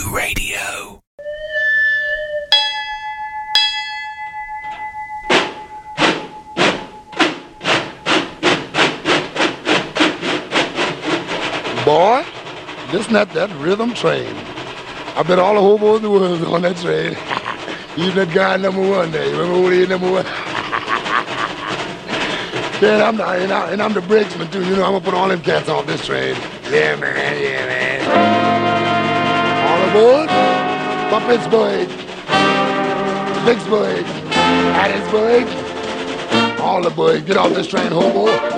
Radio. Boy, listen at that rhythm train. I bet all the hobos in the world on that train. Even that guy #1 there. You remember who he is, #1? Man, I'm the brakesman too. You know, I'm gonna put all them cats off this train. Yeah, man, yeah, man. All aboard for Pittsburgh, Vicksburg, Hattiesburg. All the boys, get off this train, hobo.